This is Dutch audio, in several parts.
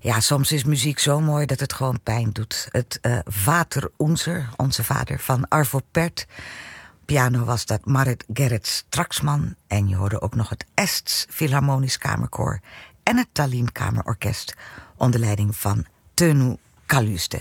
Ja, soms is muziek zo mooi dat het gewoon pijn doet. Het Vater Unser, Onze Vader, van Arvo Pärt. Piano was dat Marit Gerrit Straksman. En je hoorde ook nog het Ests Philharmonisch Kamerkoor en het Tallinn Kamerorkest onder leiding van Tõnu Kaljuste.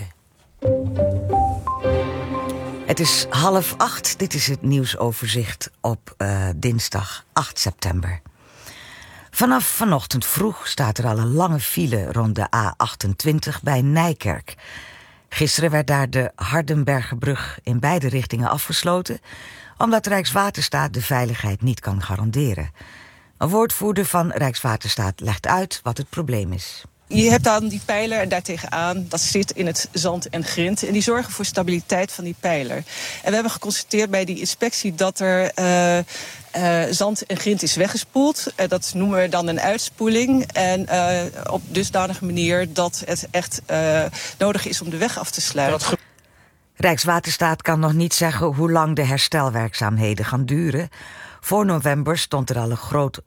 Het is 7:30. Dit is het nieuwsoverzicht op dinsdag 8 september. Vanaf vanochtend vroeg staat er al een lange file rond de A28 bij Nijkerk. Gisteren werd daar de Hardenbergerbrug in beide richtingen afgesloten, omdat Rijkswaterstaat de veiligheid niet kan garanderen. Een woordvoerder van Rijkswaterstaat legt uit wat het probleem is. Je hebt dan die pijler en daartegenaan, dat zit in het zand en grind. En die zorgen voor stabiliteit van die pijler. En we hebben geconstateerd bij die inspectie dat er zand en grind is weggespoeld. Dat noemen we dan een uitspoeling. En op dusdanige manier dat het echt nodig is om de weg af te sluiten. Rijkswaterstaat kan nog niet zeggen hoe lang de herstelwerkzaamheden gaan duren. Voor november stond er al een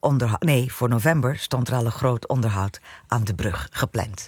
groot onderhoud aan de brug gepland.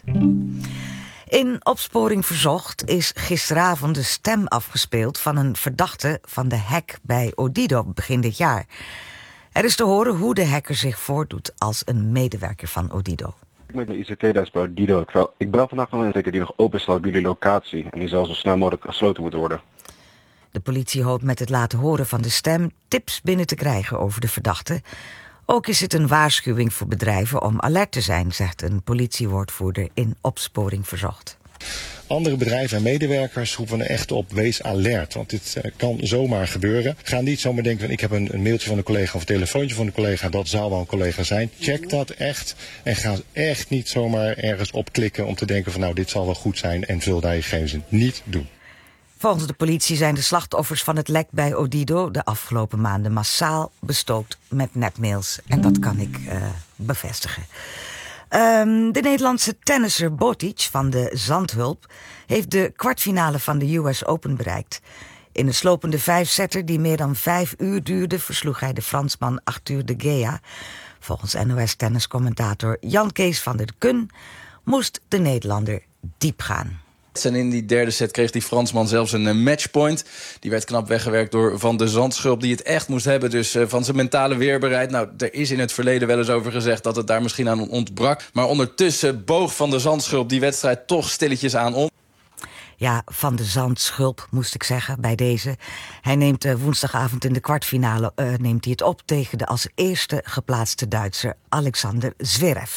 In Opsporing Verzocht is gisteravond de stem afgespeeld van een verdachte van de hack bij Odido begin dit jaar. Er is te horen hoe de hacker zich voordoet als een medewerker van Odido. Met mijn ICT-les bij Odido. Ik bel vandaag nog een zeker die nog open staat op jullie locatie. En die zal zo snel mogelijk gesloten moeten worden. De politie hoopt met het laten horen van de stem tips binnen te krijgen over de verdachte. Ook is het een waarschuwing voor bedrijven om alert te zijn, zegt een politiewoordvoerder in Opsporing Verzocht. Andere bedrijven en medewerkers roepen er echt op, wees alert. Want dit kan zomaar gebeuren. Ga niet zomaar denken van ik heb een mailtje van een collega of een telefoontje van een collega. Dat zou wel een collega zijn. Check dat echt. En ga echt niet zomaar ergens op klikken om te denken van nou dit zal wel goed zijn. En vul daar je gegevens in. Niet doen. Volgens de politie zijn de slachtoffers van het lek bij Odido de afgelopen maanden massaal bestookt met nepmails. En dat kan ik bevestigen. De Nederlandse tennisser Botic van de Zandhulp heeft de kwartfinale van de US Open bereikt. In een slopende 5-setter die meer dan 5 uur duurde versloeg hij de Fransman Arthur de Gea. Volgens NOS-tenniscommentator Jan Kees van der Kun moest de Nederlander diep gaan. En in die derde set kreeg die Fransman zelfs een matchpoint. Die werd knap weggewerkt door Van de Zandschulp, die het echt moest hebben. Dus van zijn mentale weerbaarheid. Nou, er is in het verleden wel eens over gezegd dat het daar misschien aan ontbrak. Maar ondertussen boog Van de Zandschulp die wedstrijd toch stilletjes aan om. Ja, Van de Zandschulp moest ik zeggen bij deze. Hij neemt woensdagavond in de kwartfinale neemt hij het op tegen de als eerste geplaatste Duitser Alexander Zverev.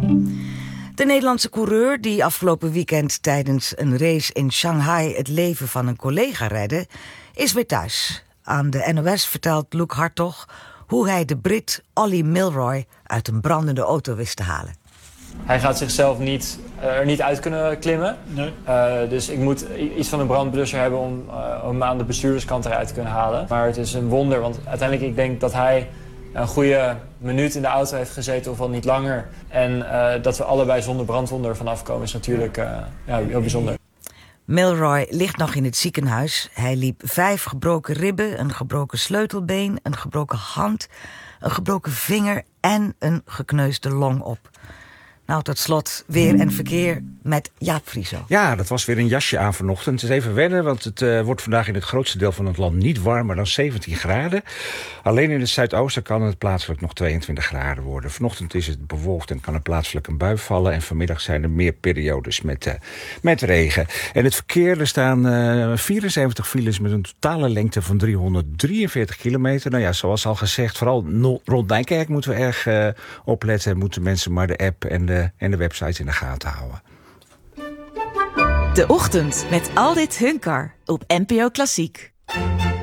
De Nederlandse coureur die afgelopen weekend tijdens een race in Shanghai het leven van een collega redde, is weer thuis. Aan de NOS vertelt Luc Hartog hoe hij de Brit Ollie Milroy uit een brandende auto wist te halen. Hij gaat zichzelf er niet uit kunnen klimmen. Nee. Dus ik moet iets van een brandblusser hebben om hem aan de bestuurderskant eruit te kunnen halen. Maar het is een wonder, want uiteindelijk ik denk dat hij een goede minuut in de auto heeft gezeten of al niet langer. En dat we allebei zonder brandwonden ervan afkomen is natuurlijk heel bijzonder. Milroy ligt nog in het ziekenhuis. Hij liep 5 gebroken ribben, een gebroken sleutelbeen, een gebroken hand, een gebroken vinger en een gekneusde long op. Nou, tot slot weer en verkeer met Jaap Frieso. Ja, dat was weer een jasje aan vanochtend. Het is even wennen, want het wordt vandaag in het grootste deel van het land niet warmer dan 17 graden. Alleen in het zuidoosten kan het plaatselijk nog 22 graden worden. Vanochtend is het bewolkt en kan er plaatselijk een bui vallen. En vanmiddag zijn er meer periodes met regen. En het verkeer, er staan 74 files met een totale lengte van 343 kilometer. Nou ja, zoals al gezegd, vooral rond Nijkerk moeten we erg opletten. Moeten mensen maar de app en de website in de gaten houden. De Ochtend met Aldit Hunkar op NPO Klassiek.